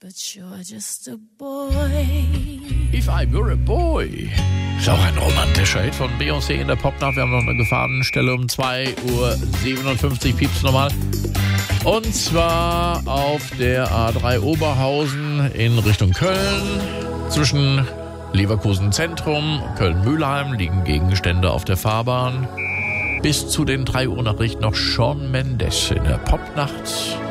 but you're just a boy. If I Were a Boy. Ist auch ein romantischer Hit von Beyoncé in der Popnacht. Wir haben noch eine Gefahrenstelle um 2:57 Uhr. Pieps nochmal. Und zwar auf der A3 Oberhausen in Richtung Köln. Zwischen Leverkusen Zentrum, Köln-Mülheim liegen Gegenstände auf der Fahrbahn. Bis zu den 3 Uhr Nachrichten noch Shawn Mendes in der Popnacht.